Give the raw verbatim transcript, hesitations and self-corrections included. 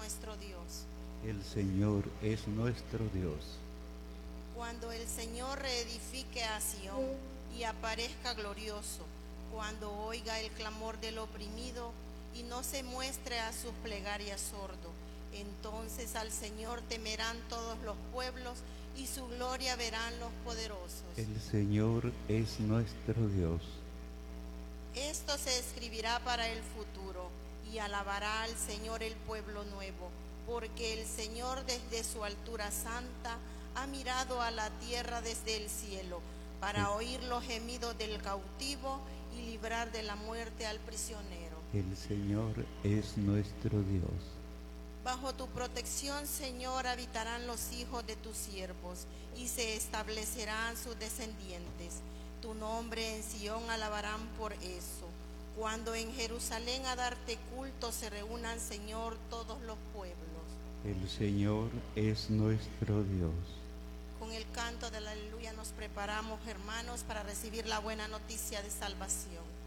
nuestro Dios. El Señor es nuestro Dios. Cuando el Señor reedifique a Sión y aparezca glorioso, cuando oiga el clamor del oprimido y no se muestre a sus plegarias sordo, entonces al Señor temerán todos los pueblos y su gloria verán los poderosos. El Señor es nuestro Dios. Esto se escribirá para el futuro y alabará al Señor el pueblo nuevo, porque el Señor desde su altura santa ha mirado a la tierra desde el cielo para oír los gemidos del cautivo y librar de la muerte al prisionero. El Señor es nuestro Dios. Bajo tu protección, Señor, habitarán los hijos de tus siervos y se establecerán sus descendientes. Tu nombre en Sión alabarán por eso. Cuando en Jerusalén a darte culto se reúnan, Señor, todos los pueblos. El Señor es nuestro Dios. Con el canto de la aleluya nos preparamos, hermanos, para recibir la buena noticia de salvación.